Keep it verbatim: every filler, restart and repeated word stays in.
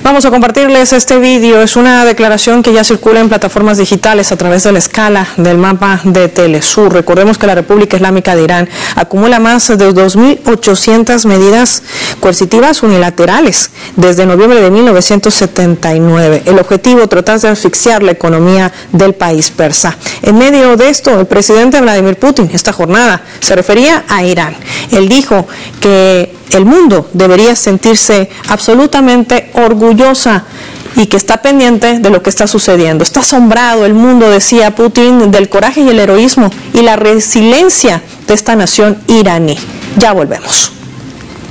Vamos a compartirles este vídeo. Es una declaración que ya circula en plataformas digitales a través de la escala del mapa de Telesur. Recordemos que la República Islámica de Irán acumula más de dos mil ochocientas medidas coercitivas unilaterales desde noviembre de mil novecientos setenta y nueve. El objetivo, tratar de asfixiar la economía del país persa. En medio de esto, el presidente Vladimir Putin, esta jornada, se refería a Irán. Él dijo que el mundo debería sentirse absolutamente orgullosa y que está pendiente de lo que está sucediendo. Está asombrado el mundo, decía Putin, del coraje y el heroísmo y la resiliencia de esta nación iraní. Ya volvemos.